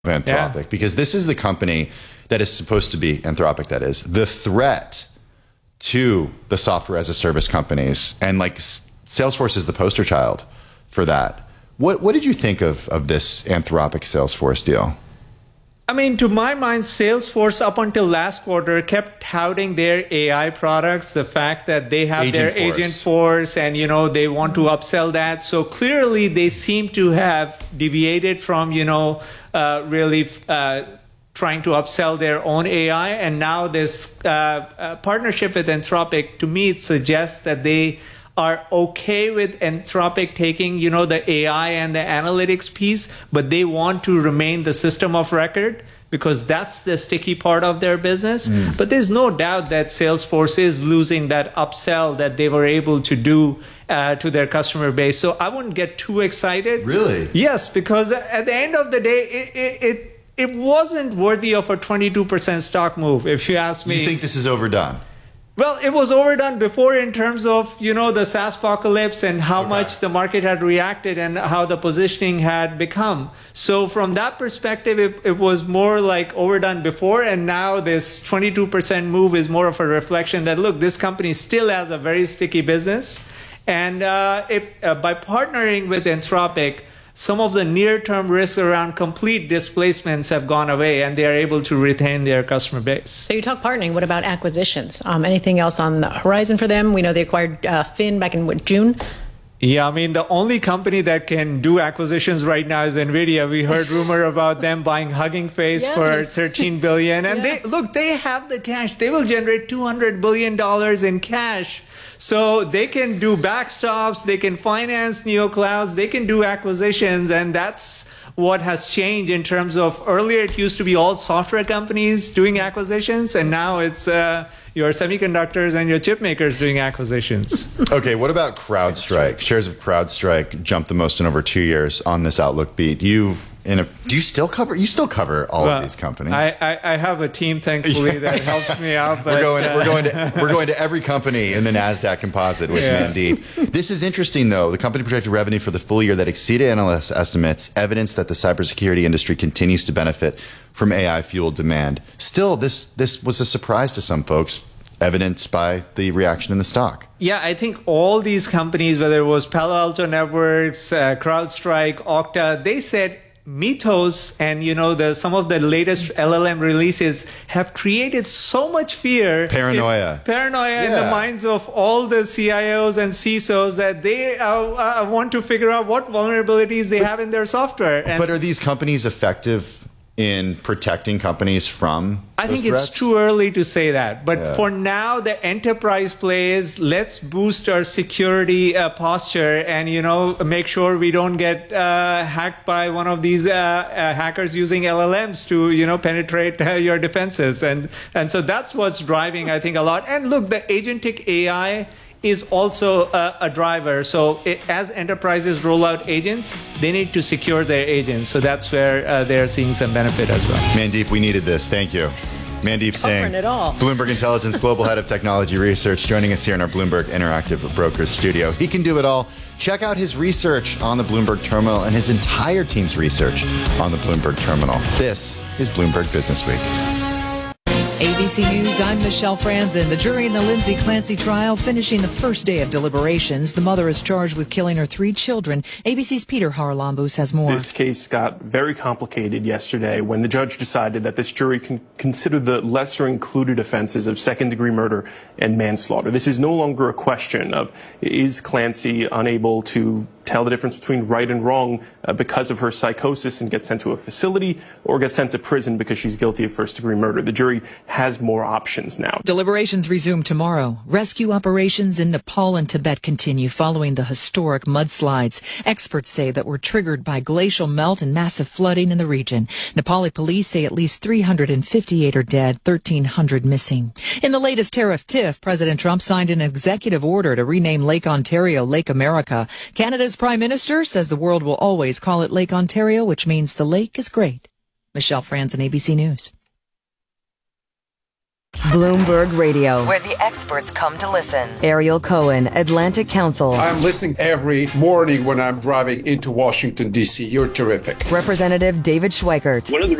Anthropic, because this is the company that is supposed to be, Anthropic that is, the threat to the software as a service companies. And like Salesforce is the poster child for that. What did you think of this Anthropic Salesforce deal? I mean, to my mind, Salesforce up until last quarter kept touting their AI products, the fact that they have their Agentforce and, you know, they want to upsell that. So clearly they seem to have deviated from, you know, really trying to upsell their own AI. And now this partnership with Anthropic, to me, it suggests that they are okay with Anthropic taking, you know, the AI and the analytics piece, but they want to remain the system of record because that's the sticky part of their business. But there's no doubt that Salesforce is losing that upsell that they were able to do to their customer base. So I wouldn't get too excited. Really? Yes, because at the end of the day, it wasn't worthy of a 22% stock move, if you ask me. You think this is overdone? Well, it was overdone before in terms of, you know, the SaaS apocalypse and how much the market had reacted and how the positioning had become. So from that perspective, it was more like overdone before. And now this 22% move is more of a reflection that, look, this company still has a very sticky business. And by partnering with Anthropic, some of the near-term risks around complete displacements have gone away, and they are able to retain their customer base. So you talk partnering. What about acquisitions? Anything else on the horizon for them? We know they acquired Fin back in June. Yeah, I mean, the only company that can do acquisitions right now is NVIDIA. We heard rumor about them buying Hugging Face for $13 billion. And they have the cash. They will generate $200 billion in cash. So they can do backstops, they can finance neoclouds, they can do acquisitions, and that's what has changed in terms of earlier it used to be all software companies doing acquisitions, and now it's your semiconductors and your chip makers doing acquisitions. Okay, what about CrowdStrike? Shares of CrowdStrike jumped the most in over 2 years on this Outlook beat. Do you still cover? You still cover all of these companies? I have a team, thankfully, that helps me out. But, we're going to every company in the Nasdaq Composite with Mandeep. This is interesting, though. The company projected revenue for the full year that exceeded analyst estimates, evidence that the cybersecurity industry continues to benefit from AI-fueled demand. Still, this was a surprise to some folks, evidenced by the reaction in the stock. Yeah, I think all these companies, whether it was Palo Alto Networks, CrowdStrike, Okta, they said Mythos and, you know, some of the latest LLM releases have created so much fear, paranoia in the minds of all the CIOs and CISOs that they want to figure out what vulnerabilities they have in their software. But are these companies effective in protecting companies from I think those threats? It's too early to say that. But for now, the enterprise play is let's boost our security posture and, you know, make sure we don't get hacked by one of these hackers using LLMs to, you know, penetrate your defenses. And so that's what's driving, I think, a lot. And look, the agentic AI is also a driver. So as enterprises roll out agents, they need to secure their agents. So that's where they're seeing some benefit as well. Mandeep, we needed this. Thank you. Mandeep Singh, Bloomberg Intelligence Global Head of Technology Research, joining us here in our Bloomberg Interactive Brokers studio. He can do it all. Check out his research on the Bloomberg Terminal and his entire team's research on the Bloomberg Terminal. This is Bloomberg Business Week. ABC News, I'm Michelle Franzen. The jury in the Lindsay Clancy trial finishing the first day of deliberations. The mother is charged with killing her 3 children. ABC's Peter Haralambous has more. This case got very complicated yesterday when the judge decided that this jury can consider the lesser included offenses of second-degree murder and manslaughter. This is no longer a question of is Clancy unable to tell the difference between right and wrong because of her psychosis and get sent to a facility or get sent to prison because she's guilty of first-degree murder. The jury has more options now. Deliberations resume tomorrow. Rescue operations in Nepal and Tibet continue following the historic mudslides. Experts say that were triggered by glacial melt and massive flooding in the region. Nepali police say at least 358 are dead, 1,300 missing. In the latest tariff tiff, President Trump signed an executive order to rename Lake Ontario Lake America. Canada's Prime Minister says the world will always call it Lake Ontario, which means the lake is great. Michelle Franzen, ABC News. Bloomberg Radio, where the experts come to listen. Ariel Cohen, Atlantic Council. I'm listening every morning when I'm driving into Washington, D.C. You're terrific. Representative David Schweikert. One of the